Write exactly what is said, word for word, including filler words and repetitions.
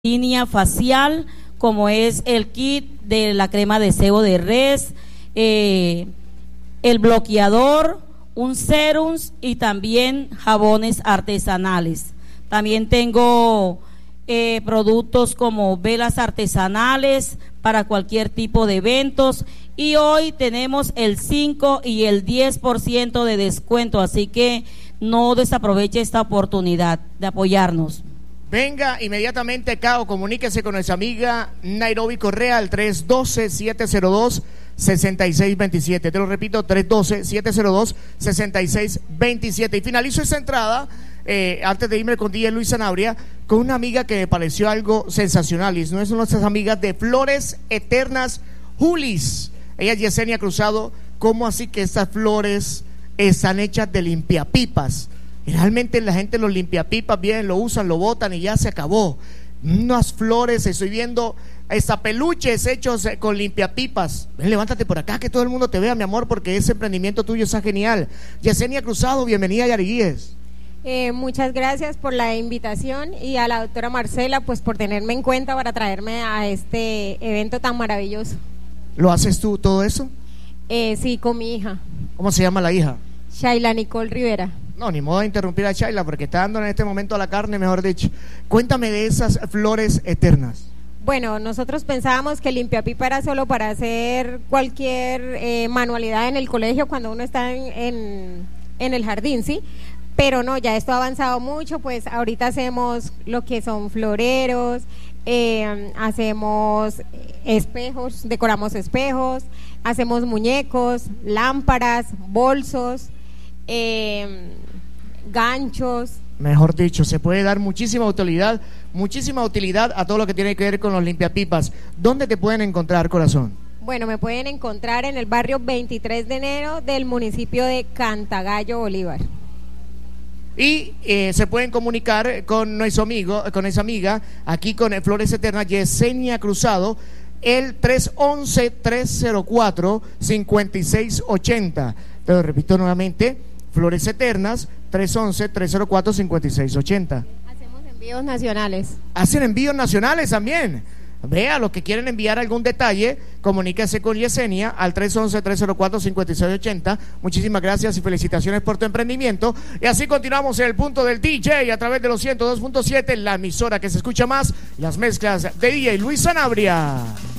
línea facial, como es el kit de la crema de sebo de res, eh, el bloqueador, un serum y también jabones artesanales. También tengo eh, productos como velas artesanales para cualquier tipo de eventos, y hoy tenemos el cinco y el diez por ciento de descuento, así que no desaproveche esta oportunidad de apoyarnos. Venga inmediatamente acá o comuníquese con nuestra amiga Nairobi Correa al tres uno dos, siete cero dos, seis seis dos siete. Te lo repito, tres uno dos, siete cero dos, seis seis dos siete. Y finalizo esta entrada, eh, antes de irme con D J Luis Sanabria, con una amiga que me pareció algo sensacional. Y no son nuestras amigas de Flores Eternas Julis. Ella es Yesenia Cruzado. ¿Cómo así que estas flores están hechas de limpiapipas? Y realmente la gente los limpiapipas vienen, lo usan, lo botan y ya se acabó. Unas flores, estoy viendo hasta peluches hechos con limpiapipas. Ven, levántate por acá que todo el mundo te vea, mi amor, porque ese emprendimiento tuyo está genial. Yesenia Cruzado, bienvenida a Yariguíes. Eh, muchas gracias por la invitación, y a la doctora Marcela pues por tenerme en cuenta para traerme a este evento tan maravilloso. ¿Lo haces tú todo eso? Eh, sí, con mi hija. ¿Cómo se llama la hija? Shaila Nicole Rivera. No, ni modo de interrumpir a Shaila porque está dando en este momento a la carne, mejor dicho. Cuéntame de esas flores eternas. Bueno, nosotros pensábamos que el limpiapipa era solo para hacer cualquier eh, manualidad en el colegio cuando uno está en, en, en el jardín, ¿sí? Pero no, ya esto ha avanzado mucho, pues ahorita hacemos lo que son floreros, eh, hacemos espejos, decoramos espejos, hacemos muñecos, lámparas, bolsos, eh, ganchos. Mejor dicho, se puede dar muchísima utilidad, muchísima utilidad a todo lo que tiene que ver con los limpiapipas. ¿Dónde te pueden encontrar, corazón? Bueno, me pueden encontrar en el barrio veintitrés de enero del municipio de Cantagallo, Bolívar. Y eh, se pueden comunicar con nuestro amigo, con esa amiga, aquí con Flores Eternas, Yesenia Cruzado, el tres once, tres cero cuatro, cinco seis ocho cero. Te lo repito nuevamente, Flores Eternas, tres once, tres cero cuatro, cinco seis ocho cero. Hacemos envíos nacionales. Hacen envíos nacionales también. Vea, los que quieren enviar algún detalle, comuníquese con Yesenia al tres once, tres cero cuatro, cinco seis ocho cero. Muchísimas gracias y felicitaciones por tu emprendimiento. Y así continuamos en el punto del D J a través de los ciento dos punto siete, la emisora que se escucha más, las mezclas de D J Luis Sanabria.